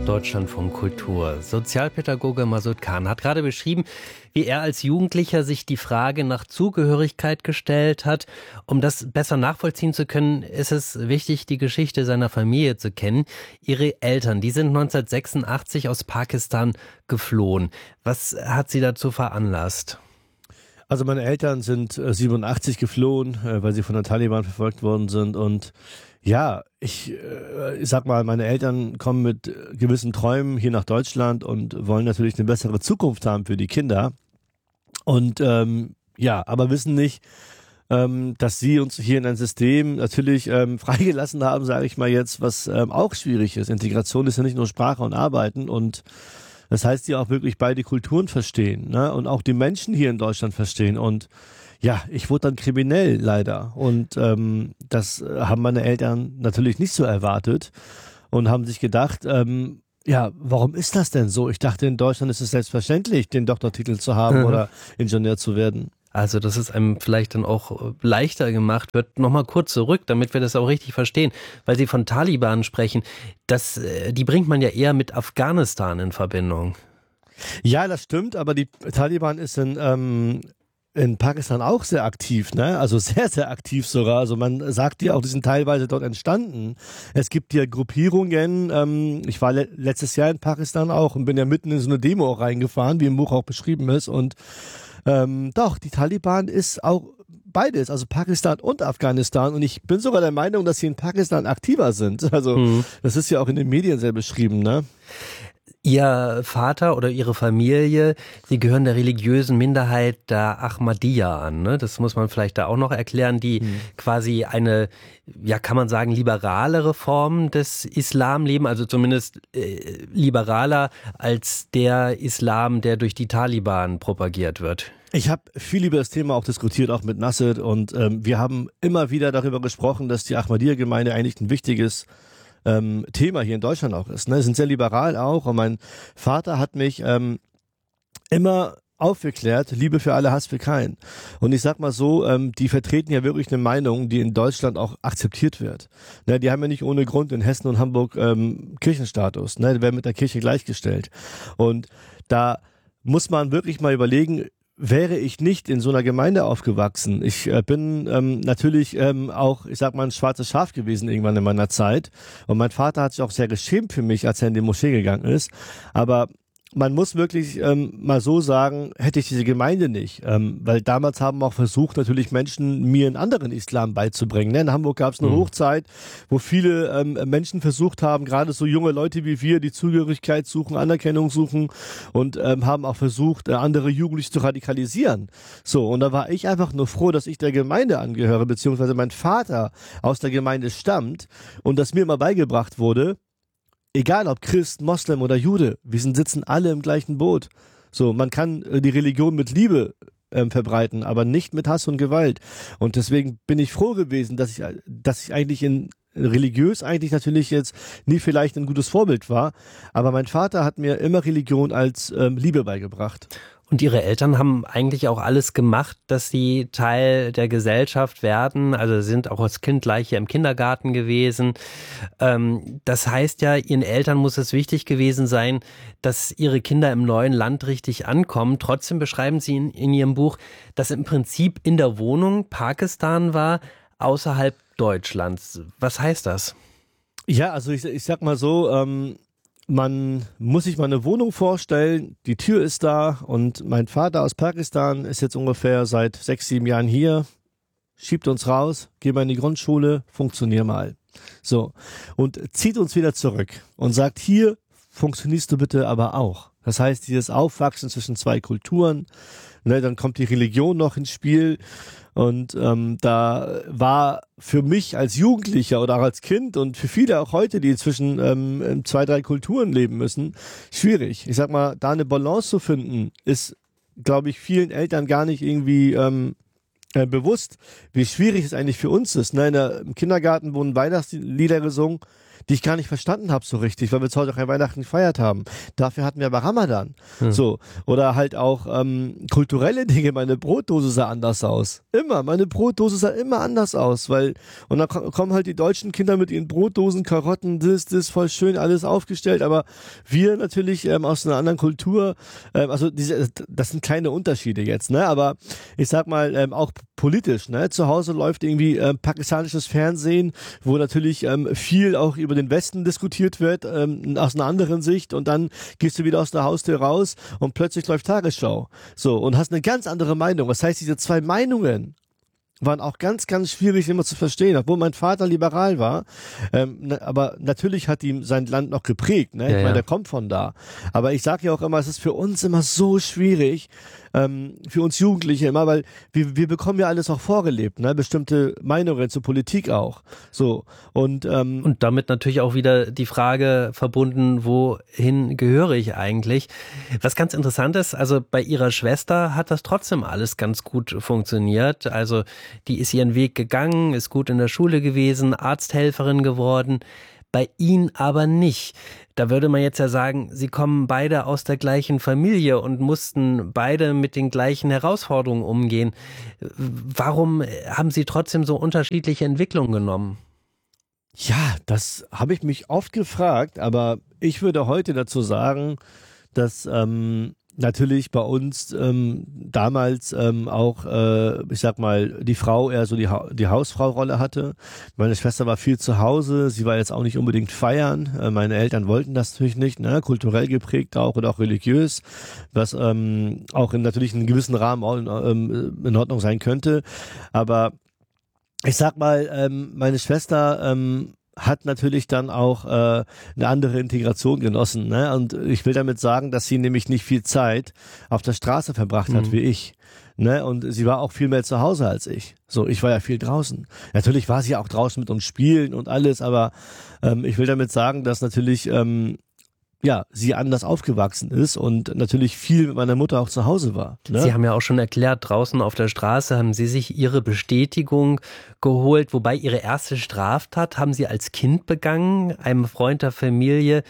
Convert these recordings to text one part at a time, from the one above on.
Deutschlandfunk Kultur. Sozialpädagoge Masud Khan hat gerade beschrieben, wie er als Jugendlicher sich die Frage nach Zugehörigkeit gestellt hat. Um das besser nachvollziehen zu können, ist es wichtig, die Geschichte seiner Familie zu kennen. Ihre Eltern, die sind 1986 aus Pakistan geflohen. Was hat sie dazu veranlasst? Also meine Eltern sind 87 geflohen, weil sie von den Taliban verfolgt worden sind. Und ja, ich sag mal, meine Eltern kommen mit gewissen Träumen hier nach Deutschland und wollen natürlich eine bessere Zukunft haben für die Kinder. Und aber wissen nicht, dass sie uns hier in ein System natürlich freigelassen haben, sage ich mal jetzt, was auch schwierig ist. Integration ist ja nicht nur Sprache und Arbeiten, und das heißt, sie auch wirklich beide Kulturen verstehen, ne? Und auch die Menschen hier in Deutschland verstehen. Und ja, ich wurde dann kriminell leider. Und das haben meine Eltern natürlich nicht so erwartet und haben sich gedacht, warum ist das denn so? Ich dachte, in Deutschland ist es selbstverständlich, den Doktortitel zu haben oder Ingenieur zu werden. Also, dass es einem vielleicht dann auch leichter gemacht wird. Nochmal kurz zurück, damit wir das auch richtig verstehen, weil Sie von Taliban sprechen. Die bringt man ja eher mit Afghanistan in Verbindung. Ja, das stimmt, aber die Taliban ist in Pakistan auch sehr aktiv, ne? Also sehr, sehr aktiv sogar. Also man sagt ja auch, die sind teilweise dort entstanden. Es gibt ja Gruppierungen. Ich war letztes Jahr in Pakistan auch und bin ja mitten in so eine Demo auch reingefahren, wie im Buch auch beschrieben ist. Und doch, die Taliban ist auch beides, also Pakistan und Afghanistan. Und ich bin sogar der Meinung, dass sie in Pakistan aktiver sind. Also das ist ja auch in den Medien sehr beschrieben, ne? Ihr Vater oder Ihre Familie, Sie gehören der religiösen Minderheit der Ahmadiyya an, ne? Das muss man vielleicht da auch noch erklären, die quasi eine, ja, kann man sagen, liberalere Form des Islam leben, also zumindest liberaler als der Islam, der durch die Taliban propagiert wird. Ich habe viel über das Thema auch diskutiert, auch mit Nasser, und wir haben immer wieder darüber gesprochen, dass die Ahmadiyya-Gemeinde eigentlich ein wichtiges Thema hier in Deutschland auch ist. Ne? Sind sehr liberal auch, und mein Vater hat mich immer aufgeklärt, Liebe für alle, Hass für keinen. Und ich sag mal so, die vertreten ja wirklich eine Meinung, die in Deutschland auch akzeptiert wird. Ne? Die haben ja nicht ohne Grund in Hessen und Hamburg Kirchenstatus. Ne? Die werden mit der Kirche gleichgestellt. Und da muss man wirklich mal überlegen, wäre ich nicht in so einer Gemeinde aufgewachsen. Ich bin natürlich auch, ich sag mal, ein schwarzes Schaf gewesen irgendwann in meiner Zeit. Und mein Vater hat sich auch sehr geschämt für mich, als er in die Moschee gegangen ist. Aber man muss wirklich mal so sagen, hätte ich diese Gemeinde nicht. Weil damals haben auch versucht, natürlich Menschen mir einen anderen Islam beizubringen. Ne? In Hamburg gab es eine Hochzeit, wo viele Menschen versucht haben, gerade so junge Leute wie wir, die Zugehörigkeit suchen, Anerkennung suchen, und haben auch versucht, andere Jugendliche zu radikalisieren. So, und da war ich einfach nur froh, dass ich der Gemeinde angehöre, beziehungsweise mein Vater aus der Gemeinde stammt und dass mir immer beigebracht wurde, egal ob Christ, Moslem oder Jude, wir sitzen alle im gleichen Boot. So, man kann die Religion mit Liebe verbreiten, aber nicht mit Hass und Gewalt. Und deswegen bin ich froh gewesen, dass ich eigentlich religiös eigentlich natürlich jetzt nie vielleicht ein gutes Vorbild war, aber mein Vater hat mir immer Religion als Liebe beigebracht. Und Ihre Eltern haben eigentlich auch alles gemacht, dass Sie Teil der Gesellschaft werden. Also Sie sind auch als Kind gleich hier im Kindergarten gewesen. Das heißt ja, Ihren Eltern muss es wichtig gewesen sein, dass Ihre Kinder im neuen Land richtig ankommen. Trotzdem beschreiben Sie in Ihrem Buch, dass im Prinzip in der Wohnung Pakistan war, außerhalb Deutschlands. Was heißt das? Ja, also ich sag mal so, man muss sich mal eine Wohnung vorstellen, die Tür ist da, und mein Vater aus Pakistan ist jetzt ungefähr seit 6, 7 Jahren hier, schiebt uns raus, geh mal in die Grundschule, funktionier mal. So, und zieht uns wieder zurück und sagt, hier funktionierst du bitte aber auch. Das heißt, dieses Aufwachsen zwischen zwei Kulturen, ne, dann kommt die Religion noch ins Spiel. Und da war für mich als Jugendlicher oder auch als Kind und für viele auch heute, die zwischen 2, 3 Kulturen leben müssen, schwierig. Ich sag mal, da eine Balance zu finden, ist, glaube ich, vielen Eltern gar nicht irgendwie bewusst, wie schwierig es eigentlich für uns ist. Ne? Im Kindergarten wurden Weihnachtslieder gesungen, die ich gar nicht verstanden habe so richtig, weil wir zu Hause kein Weihnachten gefeiert haben. Dafür hatten wir aber Ramadan. So. Oder halt auch kulturelle Dinge. Meine Brotdose sah anders aus. Immer. Meine Brotdose sah immer anders aus, weil, und dann kommen halt die deutschen Kinder mit ihren Brotdosen, Karotten, das voll schön alles aufgestellt, aber wir natürlich aus einer anderen Kultur, also das sind kleine Unterschiede jetzt, ne? Aber ich sag mal, auch politisch, ne? Zu Hause läuft irgendwie pakistanisches Fernsehen, wo natürlich viel auch über den Westen diskutiert wird, aus einer anderen Sicht, und dann gehst du wieder aus der Haustür raus und plötzlich läuft Tagesschau. So, und hast eine ganz andere Meinung. Das heißt, diese zwei Meinungen waren auch ganz, ganz schwierig immer zu verstehen, obwohl mein Vater liberal war. Aber natürlich hat ihm sein Land noch geprägt. Ne? Ich meine, der kommt von da. Aber ich sage ja auch immer, es ist für uns immer so schwierig, für uns Jugendliche immer, weil wir bekommen ja alles auch vorgelebt, ne? Bestimmte Meinungen zur Politik auch. So. Und damit natürlich auch wieder die Frage verbunden, wohin gehöre ich eigentlich? Was ganz interessant ist, also bei ihrer Schwester hat das trotzdem alles ganz gut funktioniert. Also die ist ihren Weg gegangen, ist gut in der Schule gewesen, Arzthelferin geworden. Bei ihnen aber nicht. Da würde man jetzt ja sagen, sie kommen beide aus der gleichen Familie und mussten beide mit den gleichen Herausforderungen umgehen. Warum haben sie trotzdem so unterschiedliche Entwicklungen genommen? Ja, das habe ich mich oft gefragt, aber ich würde heute dazu sagen, dass natürlich bei uns damals auch, ich sag mal, die Frau eher so die Hausfrau-Rolle hatte. Meine Schwester war viel zu Hause, sie war jetzt auch nicht unbedingt feiern. Meine Eltern wollten das natürlich nicht, ne? Kulturell geprägt auch oder auch religiös, was auch natürlich in einem gewissen Rahmen auch in Ordnung sein könnte. Aber ich sag mal, meine Schwester hat natürlich dann auch eine andere Integration genossen. Ne? Und ich will damit sagen, dass sie nämlich nicht viel Zeit auf der Straße verbracht hat wie ich. Ne? Und sie war auch viel mehr zu Hause als ich. So, ich war ja viel draußen. Natürlich war sie auch draußen mit uns spielen und alles, aber ich will damit sagen, dass natürlich sie anders aufgewachsen ist und natürlich viel mit meiner Mutter auch zu Hause war. Ne? Sie haben ja auch schon erklärt, draußen auf der Straße haben Sie sich Ihre Bestätigung geholt, wobei Ihre erste Straftat haben Sie als Kind begangen, einen Freund der Familie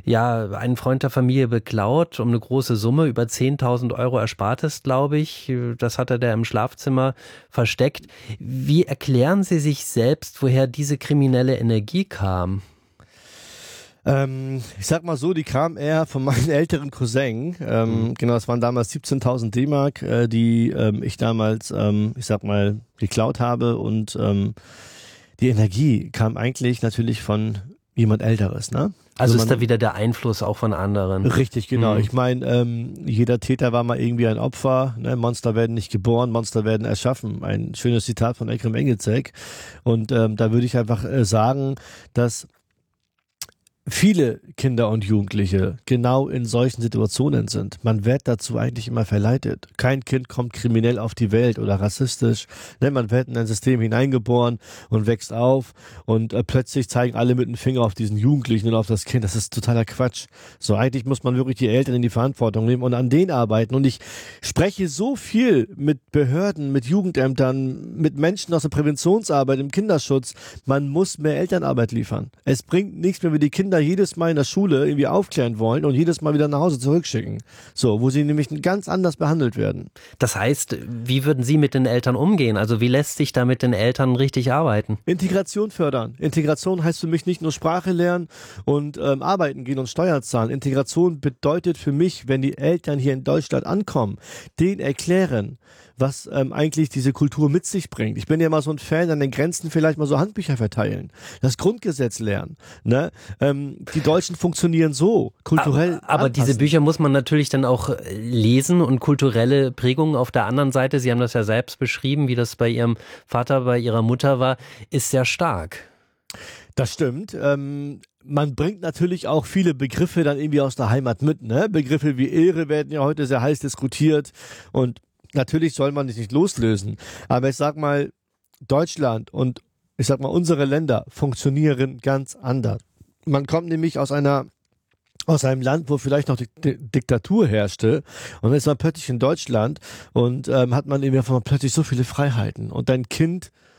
beklaut, um eine große Summe, über 10.000 Euro Erspartes, glaube ich. Das hatte der im Schlafzimmer versteckt. Wie erklären Sie sich selbst, woher diese kriminelle Energie kam? Ich sag mal so, die kam eher von meinen älteren Cousin. Genau, es waren damals 17.000 D-Mark, die ich damals, ich sag mal, geklaut habe. Und die Energie kam eigentlich natürlich von jemand Älteres, ne? Also ist da wieder der Einfluss auch von anderen. Richtig, genau. Ich meine, jeder Täter war mal irgendwie ein Opfer. Ne? Monster werden nicht geboren, Monster werden erschaffen. Ein schönes Zitat von Ekrem Engizek. Und da würde ich einfach sagen, dass viele Kinder und Jugendliche genau in solchen Situationen sind. Man wird dazu eigentlich immer verleitet. Kein Kind kommt kriminell auf die Welt oder rassistisch. Man wird in ein System hineingeboren und wächst auf und plötzlich zeigen alle mit dem Finger auf diesen Jugendlichen und auf das Kind. Das ist totaler Quatsch. So, eigentlich muss man wirklich die Eltern in die Verantwortung nehmen und an denen arbeiten. Und ich spreche so viel mit Behörden, mit Jugendämtern, mit Menschen aus der Präventionsarbeit, im Kinderschutz. Man muss mehr Elternarbeit liefern. Es bringt nichts, wenn wir die Kinder jedes Mal in der Schule irgendwie aufklären wollen und jedes Mal wieder nach Hause zurückschicken. So, wo sie nämlich ganz anders behandelt werden. Das heißt, wie würden Sie mit den Eltern umgehen? Also wie lässt sich da mit den Eltern richtig arbeiten? Integration fördern. Integration heißt für mich nicht nur Sprache lernen und arbeiten gehen und Steuern zahlen. Integration bedeutet für mich, wenn die Eltern hier in Deutschland ankommen, denen erklären, was eigentlich diese Kultur mit sich bringt. Ich bin ja mal so ein Fan, an den Grenzen vielleicht mal so Handbücher verteilen, das Grundgesetz lernen. Ne? Die Deutschen funktionieren so, kulturell aber diese Bücher muss man natürlich dann auch lesen und kulturelle Prägungen auf der anderen Seite, Sie haben das ja selbst beschrieben, wie das bei Ihrem Vater, bei Ihrer Mutter war, ist sehr stark. Das stimmt. Man bringt natürlich auch viele Begriffe dann irgendwie aus der Heimat mit. Ne? Begriffe wie Ehre werden ja heute sehr heiß diskutiert und natürlich soll man sich nicht loslösen, aber ich sag mal, Deutschland und ich sag mal, unsere Länder funktionieren ganz anders. Man kommt nämlich aus einem Land, wo vielleicht noch Diktatur herrschte und dann ist man plötzlich in Deutschland und hat man eben plötzlich so viele Freiheiten und dein Kind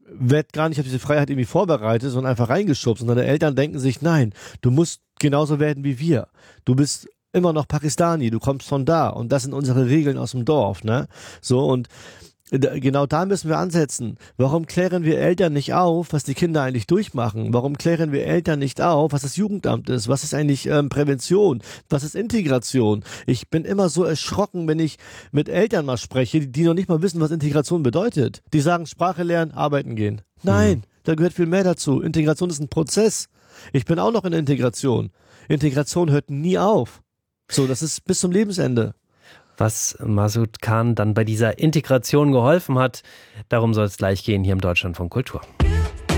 wird gar nicht auf diese Freiheit irgendwie vorbereitet, sondern einfach reingeschubst. Und deine Eltern denken sich, nein, du musst genauso werden wie wir. Du bist immer noch Pakistani, du kommst von da und das sind unsere Regeln aus dem Dorf, ne? So, und genau da müssen wir ansetzen. Warum klären wir Eltern nicht auf, was die Kinder eigentlich durchmachen? Warum klären wir Eltern nicht auf, was das Jugendamt ist? Was ist eigentlich Prävention? Was ist Integration? Ich bin immer so erschrocken, wenn ich mit Eltern mal spreche, die noch nicht mal wissen, was Integration bedeutet. Die sagen, Sprache lernen, arbeiten gehen. Nein, da gehört viel mehr dazu. Integration ist ein Prozess. Ich bin auch noch in Integration. Integration hört nie auf. So, das ist bis zum Lebensende. Was Masood Khan dann bei dieser Integration geholfen hat, darum soll es gleich gehen hier im Deutschlandfunk Kultur.